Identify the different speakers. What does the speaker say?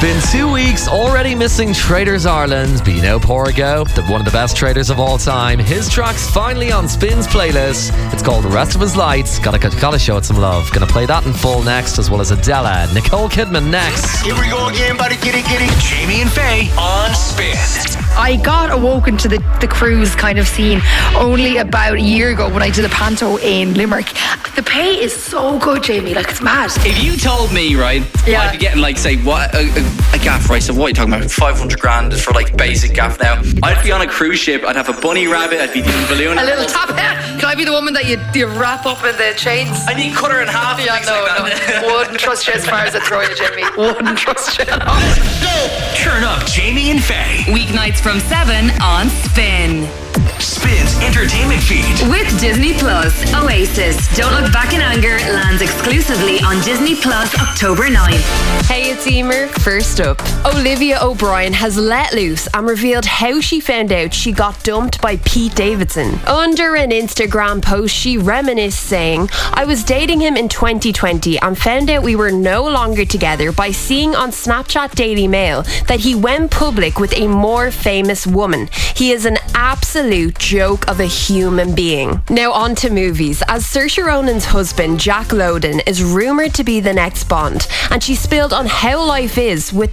Speaker 1: been 2 weeks, already missing Traders Ireland. Bino Porrigo, one of the best traders of all time. His track's finally on Spin's playlist. It's called The Rest of His Lights. Gotta show it some love. Gonna play that in full next, as well as Adele. Nicole Kidman next.
Speaker 2: Here we go again, buddy. Giddy. Jamie and Faye on Spin.
Speaker 3: I got awoken to the cruise kind of scene only about a year ago when I did a panto in Limerick. The pay is so good, Jamie. Like, it's mad.
Speaker 4: If you told me, right,
Speaker 3: Yeah.
Speaker 4: I'd be getting like, say, what a gaff, right? So what are you talking about? 500 grand for like basic gaff now. I'd be on a cruise ship. I'd have a bunny rabbit. I'd be doing balloon.
Speaker 3: A little top hat. Can I be the woman that you wrap up in the chains?
Speaker 4: I need cut her in half.
Speaker 3: Yeah, no. Wouldn't trust you as far as I throw you, Jamie. Wouldn't trust you at all.
Speaker 2: Turn up Jamie and Faye.
Speaker 5: Weeknights from 7 on Spin.
Speaker 2: Spin's entertainment feed.
Speaker 5: With Disney Plus, Oasis, Don't Look Back in Anger lands exclusively on Disney Plus October 9th.
Speaker 6: Hey, it's Emer. First up, Olivia O'Brien has let loose and revealed how she found out she got dumped by Pete Davidson. Under an Instagram post, she reminisced, saying, "I was dating him in 2020 and found out we were no longer together by seeing on Snapchat Daily Mail that he went public with a more famous woman. He is an absolute joke of a human being." Now on to movies, as Saoirse Ronan's husband Jack Lowden is rumoured to be the next Bond, and she spilled on how life is with